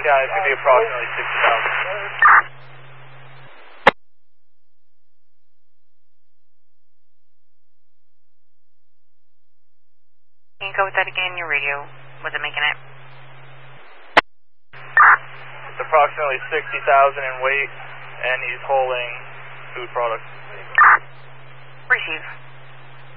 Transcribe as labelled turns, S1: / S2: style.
S1: Yeah, it's going to be approximately 60,000.
S2: Can you go with that again? Your radio wasn't making it.
S1: It's approximately 60,000 in weight, and he's hauling food products.
S2: Receive.